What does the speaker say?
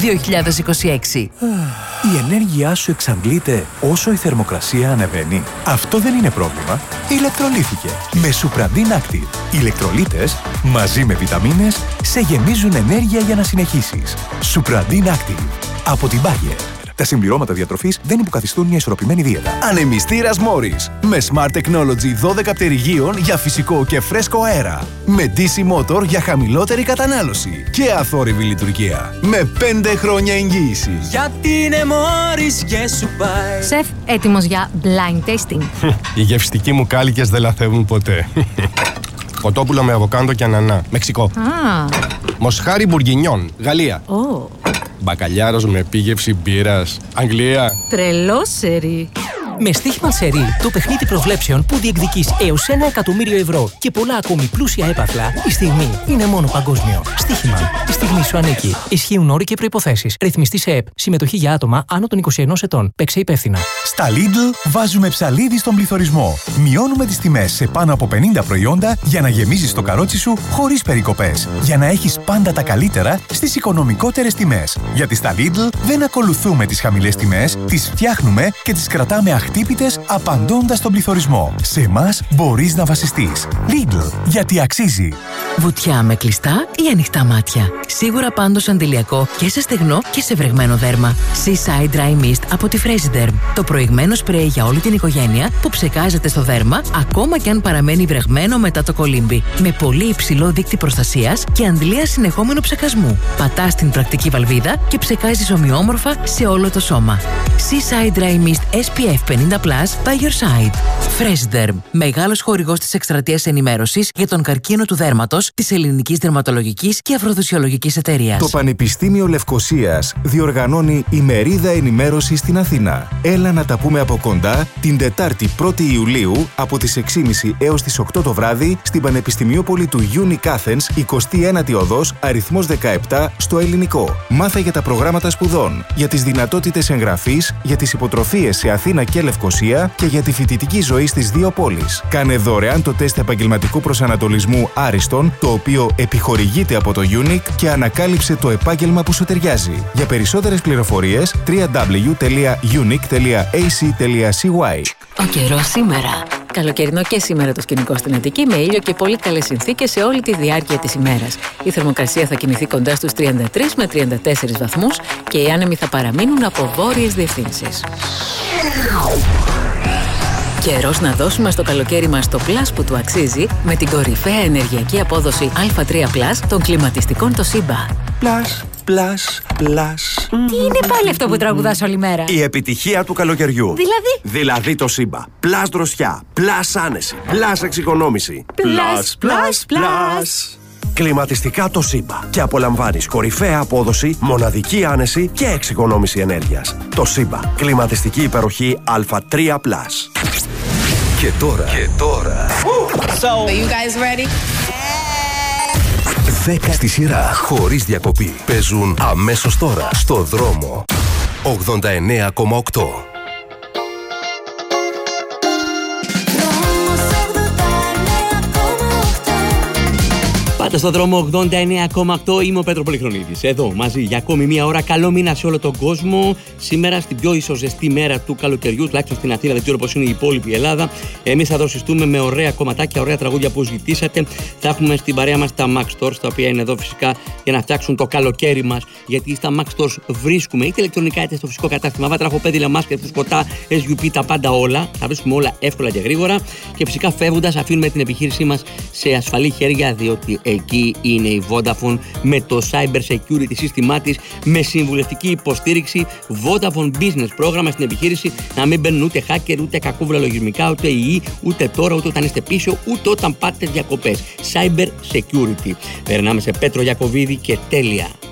2026. Η ενέργειά σου εξαντλείται όσο η θερμοκρασία ανεβαίνει. Αυτό δεν είναι πρόβλημα. Ηλεκτρολύθηκε με Supradin Active. Οι ηλεκτρολίτες μαζί με βιταμίνες σε γεμίζουν ενέργεια για να συνεχίσεις. Supradin Active από την Bayer. Τα συμπληρώματα διατροφής δεν υποκαθιστούν μια ισορροπημένη δίαιτα. Ανεμιστήρας Morris. Με Smart Technology 12 πτερυγίων για φυσικό και φρέσκο αέρα. Με DC Motor για χαμηλότερη κατανάλωση. Και αθόρυβη λειτουργία. Με 5 χρόνια εγγύηση. Γιατί είναι Morris και σου πάει. Σεφ, έτοιμος για blind tasting. Οι γευστικοί μου κάλικες δεν λαθεύουν ποτέ. Κοτόπουλο με αβοκάντο και ανανά. Μεξικό. Μοσχάρι μπουργκινιόν. Γαλλία. Μπακαλιάρος με επίγευση μπύρας. Αγγλία. Τρελό σερί. Με στοίχημα σερί, το παιχνίδι προβλέψεων που διεκδικείς έως 1 εκατομμύριο ευρώ και πολλά ακόμη πλούσια έπαθλα, η στιγμή είναι μόνο παγκόσμιο. Στοίχημα. Η στιγμή σου ανήκει. Ισχύουν όροι και προϋποθέσεις. Ρυθμιστή σε ΕΠ. Συμμετοχή για άτομα άνω των 21 ετών. Παίξε υπεύθυνα. Στα Lidl βάζουμε ψαλίδι στον πληθωρισμό. Μειώνουμε τις τιμές σε πάνω από 50 προϊόντα για να γεμίζεις το καρότσι σου χωρίς περικοπές. Για να έχεις πάντα τα καλύτερα στις οικονομικότερες τιμές. Γιατί στα Lidl δεν ακολουθούμε τις χαμηλές τιμές, τις φτιάχνουμε και τις κρατάμε αχτύπητες απαντώντας στον πληθωρισμό. Σε εμάς μπορείς να βασιστείς. Lidl, γιατί αξίζει. Βουτιά με κλειστά ή ανοιχτά μάτια. Σίγουρα πάντως αντιλιακό και σε στεγνό και σε βρεγμένο δέρμα. Seaside Dry Mist από τη Fresiderm. Το προηγμένο σπρέι για όλη την οικογένεια που ψεκάζεται στο δέρμα ακόμα και αν παραμένει βρεγμένο μετά το κολύμπι. Με πολύ υψηλό δείκτη προστασίας και αντλία συνεχόμενου ψεκασμού. Πατάς την πρακτική βαλβίδα και ψεκάζεις ομοιόμορφα σε όλο το σώμα. Seaside Dry Mist SPF 50+ by your side. Fresiderm. Μεγάλος χορηγός της εκστρατείας ενημέρωσης για τον καρκίνο του δέρματος της Ελληνικής Δερματολογικής και Αφροδισιολογικής Εταιρείας. Το Πανεπιστήμιο Λευκωσίας διοργανώνει ημερίδα ενημέρωσης στην Αθήνα. Έλα να τα πούμε από κοντά την Τετάρτη 1η Ιουλίου από τις 6.30 έως τις 8 το βράδυ στην Πανεπιστημιόπολη του Unic Athens, 21η οδός, αριθμός 17 στο Ελληνικό. Μάθε για τα προγράμματα σπουδών, για τις δυνατότητες εγγραφής, για τις υποτροφίες σε Αθήνα και Λευκωσία και για τη φοιτητική ζωή στις δύο πόλεις. Κάνε δωρεάν το τεστ επαγγελματικού προσανατολισμού Άριστον, το οποίο επιχορηγείται από το Unic και ανακάλυψε το επάγγελμα που σου ταιριάζει. Για περισσότερες πληροφορίες www.unic.ac.cy. Ο καιρός σήμερα. Καλοκαιρινό και σήμερα το σκηνικό στην Αττική με ήλιο και πολύ καλές συνθήκες σε όλη τη διάρκεια της ημέρας. Η θερμοκρασία θα κινηθεί κοντά στους 33 με 34 βαθμούς και οι άνεμοι θα παραμείνουν από βόρειες διευθύνσεις. Καιρός να δώσουμε στο καλοκαίρι μας το πλάς που του αξίζει με την κορυφαία ενεργειακή απόδοση Α3+ των κλιματιστικών Toshiba. Πλάς. Τι είναι πάλι αυτό που τραγουδάς όλη μέρα? Η επιτυχία του καλοκαιριού. Δηλαδή Toshiba. Πλάς δροσιά, πλάς άνεση, πλάς εξοικονόμηση. Πλάς. Κλιματιστικά Toshiba. Και απολαμβάνεις κορυφαία απόδοση, μοναδική άνεση και εξοικονόμηση ενέργειας. Toshiba. Κλιματιστική υπεροχή Α3+. Και τώρα. So, are you guys ready? 10 στη σειρά, χωρίς διακοπή. Παίζουν αμέσως τώρα στο δρόμο. 89,8. Πάτε στο δρόμο 89,8. Είμαι ο Πέτρο Πολυχρονίδης. Εδώ μαζί για ακόμη μία ώρα. Καλό μήνα σε όλο τον κόσμο. Σήμερα στην πιο ισοζεστή μέρα του καλοκαιριού, τουλάχιστον στην Αθήνα, δεν ξέρω πώς είναι η υπόλοιπη Ελλάδα. Εμείς θα δροσιστούμε με ωραία κομματάκια, ωραία τραγούδια που ζητήσατε. Θα έχουμε στην παρέα μας τα Max Stores, τα οποία είναι εδώ φυσικά για να φτιάξουν το καλοκαίρι μας. Γιατί στα Max Stores βρίσκουμε είτε ηλεκτρονικά είτε στο φυσικό κατάστημα βατραχοπέδιλα, μάσκες, φουσκωτά, SUP, τα πάντα όλα. Θα βρίσκουμε όλα εύκολα και γρήγορα. Και φυσικά φεύγοντας, αφήνουμε την επιχείρησή μας σε ασφαλή χέρια, διότι εκεί είναι η Vodafone με το cyber security σύστημά της, με συμβουλευτική υποστήριξη, Vodafone Business πρόγραμμα στην επιχείρηση, να μην μπαίνουν ούτε hacker, ούτε κακούβρα λογισμικά, ούτε ΙΗ, ούτε τώρα, ούτε όταν είστε πίσω, ούτε όταν πάτε διακοπές. Cyber security. Περνάμε σε Πέτρο Ιακωβίδη και τέλεια.